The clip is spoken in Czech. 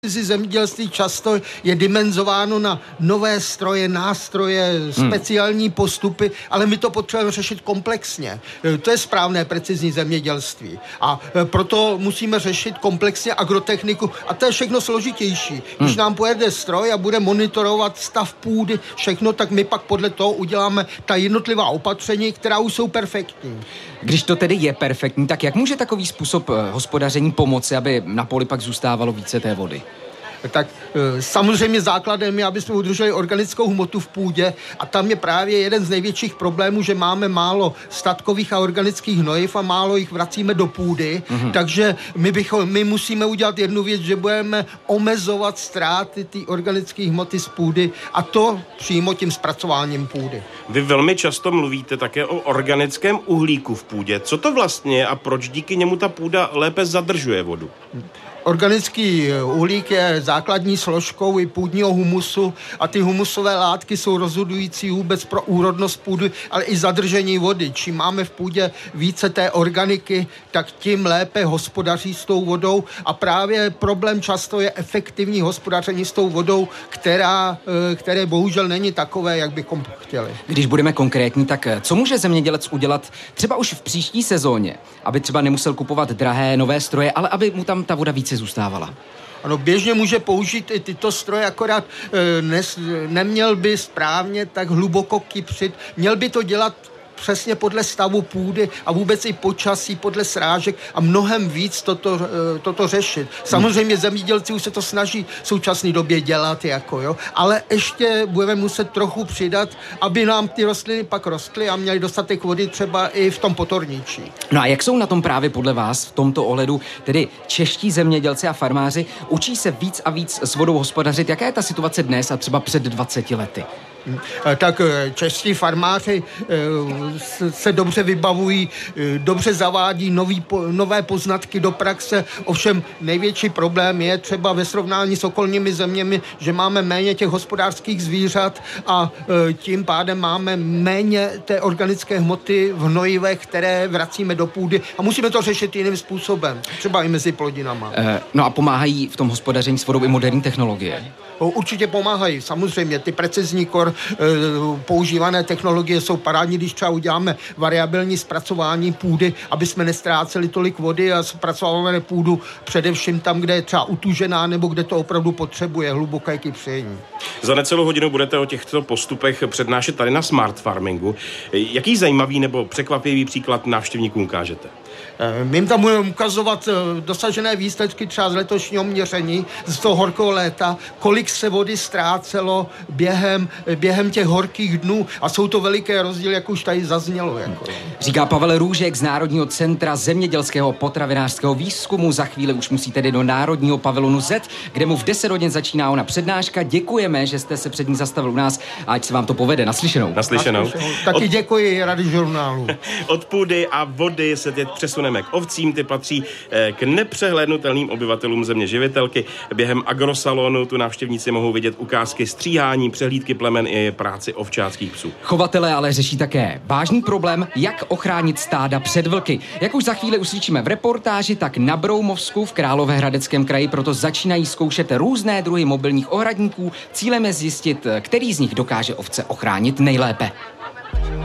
Zemědělství často je dimenzováno na nové stroje, nástroje, speciální postupy, ale my to potřebujeme řešit komplexně. To je správné precizní zemědělství. A proto musíme řešit komplexně agrotechniku a to je všechno složitější. Když nám pojede stroj a bude monitorovat stav půdy, všechno, tak my pak podle toho uděláme ta jednotlivá opatření, která už jsou perfektní. Když to tedy je perfektní, tak jak může takový způsob hospodaření pomoci, aby na poli pak zůstávalo více té vody? Tak samozřejmě základem je, aby jsme udrželi organickou hmotu v půdě a tam je právě jeden z největších problémů, že máme málo statkových a organických hnojiv a málo jich vracíme do půdy, takže my musíme udělat jednu věc, že budeme omezovat ztráty té organické hmoty z půdy a to přímo tím zpracováním půdy. Vy velmi často mluvíte také o organickém uhlíku v půdě. Co to vlastně je a proč díky němu ta půda lépe zadržuje vodu? Organický uhlík je základní složkou i půdního humusu a ty humusové látky jsou rozhodující vůbec pro úrodnost půdy, ale i zadržení vody. Čím máme v půdě více té organiky, tak tím lépe hospodaří s tou vodou a právě problém často je efektivní hospodaření s tou vodou, které bohužel není takové, jak bychom chtěli. Když budeme konkrétní, tak co může zemědělec udělat třeba už v příští sezóně, aby třeba nemusel kupovat drahé nové stroje, ale aby mu tam ta voda více zůstávala? Ano, běžně může použít i tyto stroje, akorát neměl by správně tak hluboko kypřit, měl by to dělat přesně podle stavu půdy a vůbec i počasí, podle srážek a mnohem víc toto řešit. Samozřejmě zemědělci už se to snaží v současné době dělat, ale ještě budeme muset trochu přidat, aby nám ty rostliny pak rostly a měly dostatek vody třeba i v tom potorníčí. No a jak jsou na tom právě podle vás v tomto ohledu, tedy čeští zemědělci a farmáři, učí se víc a víc s vodou hospodařit? Jaká je ta situace dnes a třeba před 20 lety? Tak čeští farmáři se dobře vybavují, dobře zavádí nové poznatky do praxe, ovšem největší problém je třeba ve srovnání s okolními zeměmi, že máme méně těch hospodářských zvířat a tím pádem máme méně té organické hmoty v hnojivech, které vracíme do půdy a musíme to řešit jiným způsobem, třeba i mezi plodinama. No a pomáhají v tom hospodaření s vodou i moderní technologie? Určitě pomáhají, samozřejmě. Ty precizní používané technologie jsou parádní, když třeba uděláme variabilní zpracování půdy, aby jsme nestráceli tolik vody a zpracováváme půdu především tam, kde je třeba utužená nebo kde to opravdu potřebuje hluboké kypření. Za necelou hodinu budete o těchto postupech přednášet tady na Smart Farmingu. Jaký zajímavý nebo překvapivý příklad návštěvníkům ukážete? My jim tam budeme ukazovat dosažené výsledky třeba z letošního měření, z toho horkého léta, kolik se vody ztrácelo během těch horkých dnů a jsou to veliké rozdíly, jak už tady zaznělo. Říká Pavel Růžek z Národního centra zemědělského potravinářského výzkumu. Za chvíli už musí tedy do Národního pavilonu Z, kde mu v 10 hodin začíná ona přednáška. Děkujeme, že jste se před ní zastavil u nás a ať se vám to povede. Naslyšenou. Taky děkuji Radiožurnálu. Od půdy a vody se teď přesuneme k ovcím, ty patří k nepřehlédnutelným obyvatelům země živitelky. Během agrosalonu tu návštěvníci mohou vidět ukázky stříhání, přehlídky plemen i práci ovčáckých psů. Chovatelé ale řeší také vážný problém, jak ochránit stáda před vlky. Jak už za chvíli uslyšíme v reportáži, tak na Broumovsku v Královéhradeckém kraji proto začínají zkoušet různé druhy mobilních ohradníků. Cílem je zjistit, který z nich dokáže ovce ochránit nejlépe.